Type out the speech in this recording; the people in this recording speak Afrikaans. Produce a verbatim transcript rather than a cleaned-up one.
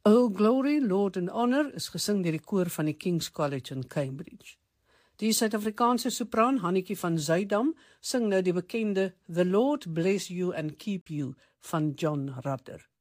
Oh Glory, Lord and Honor is gesing deur die koor van die King's College in Cambridge. Die Suid-Afrikaanse sopraan Hannetjie van Zuidam sing nou die bekende The Lord Bless You and Keep You van John Rutter.